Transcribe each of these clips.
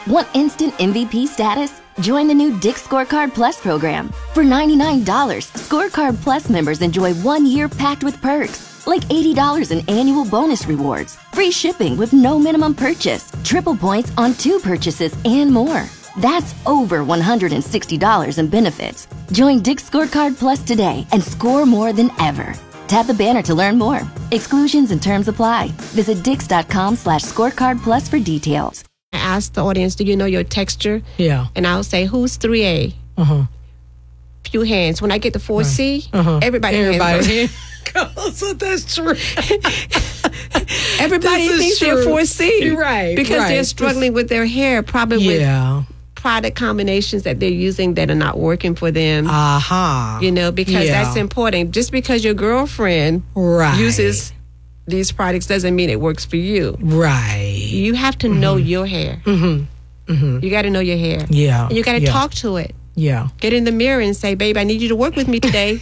Want instant MVP status? Join the new Dick's Scorecard Plus program. For $99, Scorecard Plus members enjoy 1 year packed with perks, like $80 in annual bonus rewards, free shipping with no minimum purchase, triple points on 2 purchases, and more. That's over $160 in benefits. Join Dick's Scorecard Plus today and score more than ever. Tap the banner to learn more. Exclusions and terms apply. Visit dix.com/scorecard plus for details. I ask the audience, do you know your texture? Yeah. And I'll say, who's 3A? Few hands. When I get to 4C, everybody goes. So that's true. Everybody thinks they're 4C. Right. Because they're struggling with their hair, probably with product combinations that they're using that are not working for them. You know, because that's important. Just because your girlfriend uses these products doesn't mean it works for you. Right. You have to know your hair. You got to know your hair. Yeah. And you got to talk to it. Yeah. Get in the mirror and say, babe, I need you to work with me today.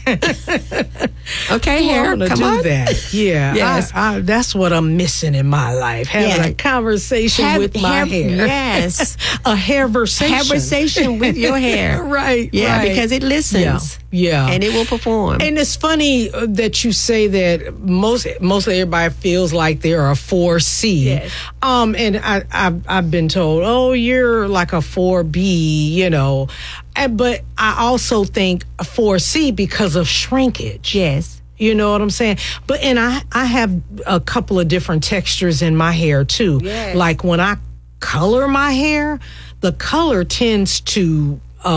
Okay, hair, come on. That. Yeah. Yes. That's what I'm missing in my life. Having a conversation with my hair. Yes. A hairversation. Conversation with your hair. Right. Yeah, right. Because it listens. Yeah. And it will perform. And it's funny that you say that mostly everybody feels like they're a 4C. Yes. And I've been told, oh, you're like a 4B, you know. But I also think a 4C because of shrinkage. Yes. You know what I'm saying? But and I have a couple of different textures in my hair too. Yes. Like when I color my hair, the color tends to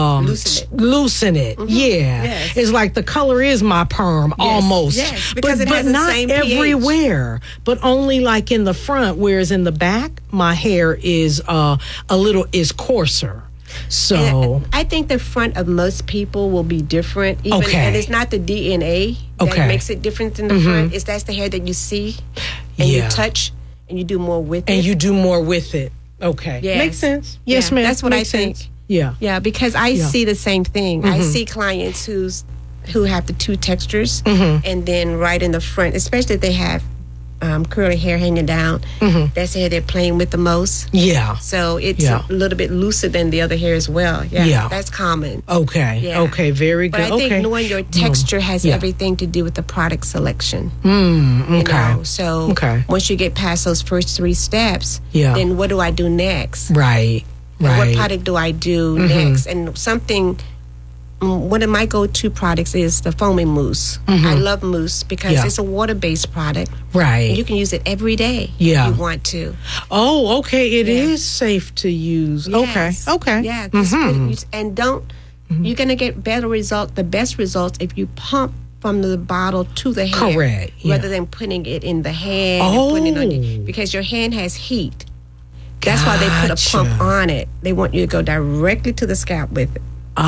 loosen it. Yeah. Yes. It's like the color is my perm almost. Yes, because it but has the not same everywhere. But only like in the front, whereas in the back, my hair is is coarser. So and I think the front of most people will be different. And it's not the DNA that makes it different than the front. That's the hair that you see and you touch and you do more with it. And you do more with it. Okay. Yes. Makes sense. Yes, ma'am. That's what Makes I think. sense. Yeah. Yeah, because I see the same thing. I see clients who have the 2 textures and then right in the front, especially if they have curly hair hanging down, that's the hair they're playing with the most. Yeah. So it's a little bit looser than the other hair as well. Yeah. That's common. Okay. Yeah. Okay. Very good. But I think knowing your texture has everything to do with the product selection. Okay. You know? So once you get past those first 3 steps, then what do I do next? Right. What product do I do next? And one of my go-to products is the foaming mousse. I love mousse because it's a water-based product. Right. And you can use it every day if you want to. Oh, okay. It is safe to use. Yes. Okay. Yeah. And you're going to get better results, the best results, if you pump from the bottle to the hair. Correct. Rather than putting it in the hand and putting it on you. Because your hand has heat. That's why they put a pump on it. They want you to go directly to the scalp with it.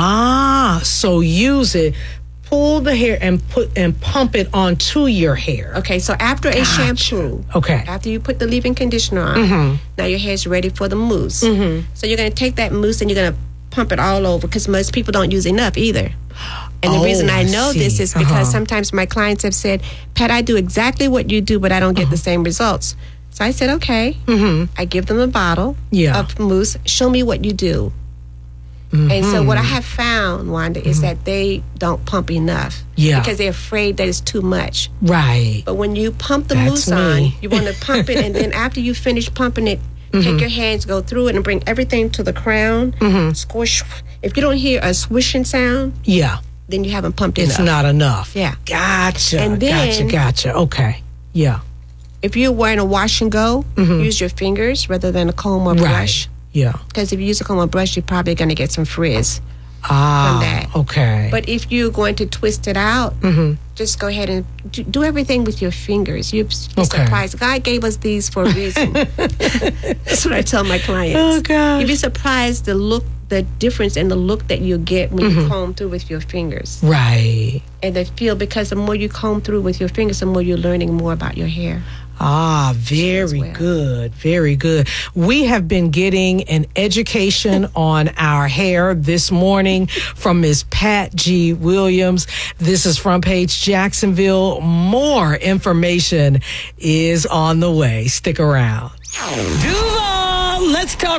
So use it, pull the hair and pump it onto your hair. Okay, so after a shampoo, after you put the leave-in conditioner on, now your hair's ready for the mousse. So you're going to take that mousse and you're going to pump it all over because most people don't use enough either. And the reason I know this is because sometimes my clients have said, Pat, I do exactly what you do, but I don't get the same results. So I said, okay. I give them a bottle of mousse. Show me what you do. And so what I have found, Wanda, is that they don't pump enough. Because they're afraid that it's too much. Right. But when you pump the mousse on, you want to pump it, and then after you finish pumping it, take your hands, go through it, and bring everything to the crown. Squish. If you don't hear a swishing sound, then you haven't pumped enough. It's not enough. Yeah. Gotcha. And then, gotcha. Okay. Yeah. If you're wearing a wash and go, use your fingers rather than a comb or brush. Yeah. Because if you use a comb or brush, you're probably going to get some frizz from that. Okay. But if you're going to twist it out, just go ahead and do everything with your fingers. You'll be surprised. God gave us these for a reason. That's what I tell my clients. Oh, God. You'll be surprised the difference in the look that you get when you comb through with your fingers. Right. And the feel, because the more you comb through with your fingers, the more you're learning more about your hair. Very good. Very good. We have been getting an education on our hair this morning from Ms. Pat G. Williams. This is Front Page Jacksonville. More information is on the way. Stick around. Duval, let's talk